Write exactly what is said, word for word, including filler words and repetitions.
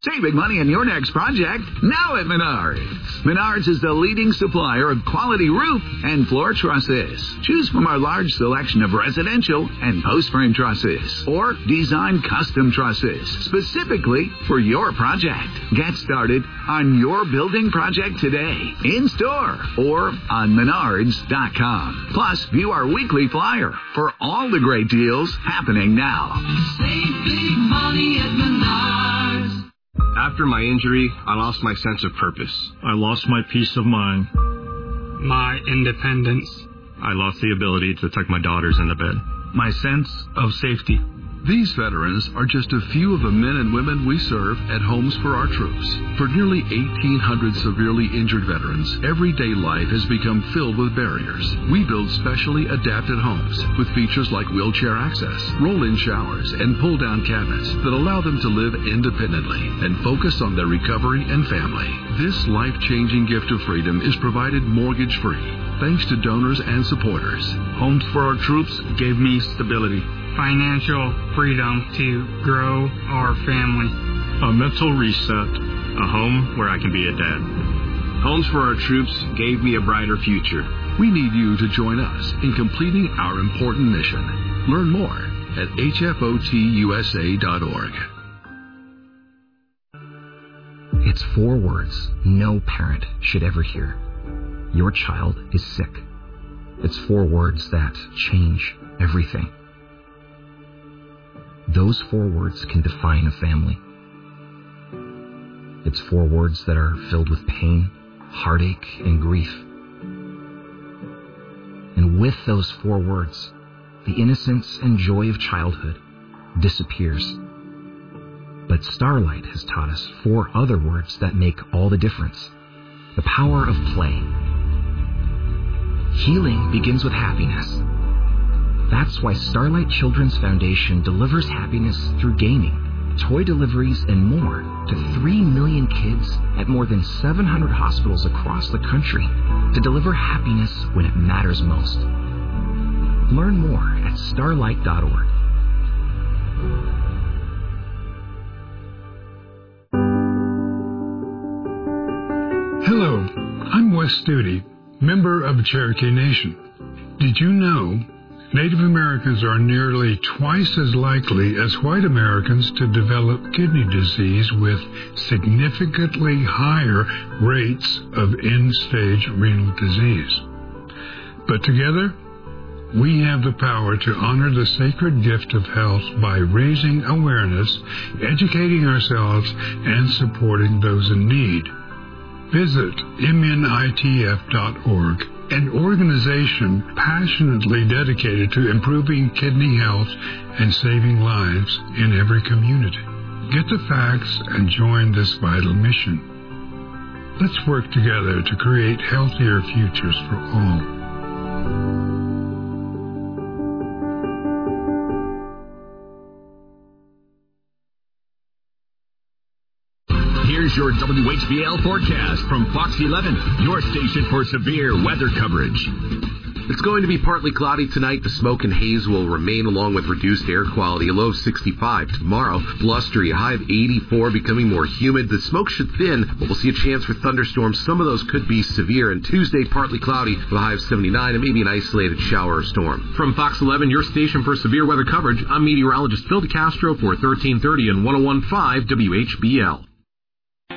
Saving money on your next project, now at Menards. Menards is the leading supplier of quality roof and floor trusses. Choose from our large selection of residential and post-frame trusses, or design custom trusses specifically for your project. Get started on your building project today, in-store or on menards dot com. Plus, view our weekly flyer for all the great deals happening now. Save big money at Menards. After my injury, I lost my sense of purpose. I lost my peace of mind. My independence. I lost the ability to tuck my daughters into bed. My sense of safety. These veterans are just a few of the men and women we serve at Homes for Our Troops. For nearly eighteen hundred severely injured veterans, everyday life has become filled with barriers. We build specially adapted homes with features like wheelchair access, roll-in showers, and pull-down cabinets that allow them to live independently and focus on their recovery and family. This life-changing gift of freedom is provided mortgage-free thanks to donors and supporters. Homes for Our Troops gave me stability. Financial freedom to grow our family. A mental reset. A home where I can be a dad. Homes for Our Troops gave me a brighter future. We need you to join us in completing our important mission. Learn more at H F O T U S A dot org. It's four words no parent should ever hear. Your child is sick. It's four words that change everything. Those four words can define a family. It's four words that are filled with pain, heartache, and grief. And with those four words, the innocence and joy of childhood disappears. But Starlight has taught us four other words that make all the difference. The power of play. Healing begins with happiness. That's why Starlight Children's Foundation delivers happiness through gaming, toy deliveries, and more to three million kids at more than seven hundred hospitals across the country to deliver happiness when it matters most. Learn more at starlight dot org. Hello, I'm Wes Studi, member of Cherokee Nation. Did you know Native Americans are nearly twice as likely as white Americans to develop kidney disease with significantly higher rates of end-stage renal disease? But together, we have the power to honor the sacred gift of health by raising awareness, educating ourselves, and supporting those in need. Visit M N I T F dot org, an organization passionately dedicated to improving kidney health and saving lives in every community. Get the facts and join this vital mission. Let's work together to create healthier futures for all. Here's your W H B L forecast from Fox eleven, your station for severe weather coverage. It's going to be partly cloudy tonight. The smoke and haze will remain along with reduced air quality. A low of sixty-five. Tomorrow, blustery, a high of eighty-four, becoming more humid. The smoke should thin, but we'll see a chance for thunderstorms. Some of those could be severe. And Tuesday, partly cloudy with a high of seventy-nine and maybe an isolated shower or storm. From Fox eleven, your station for severe weather coverage, I'm meteorologist Phil DeCastro for thirteen thirty and one oh one point five W H B L.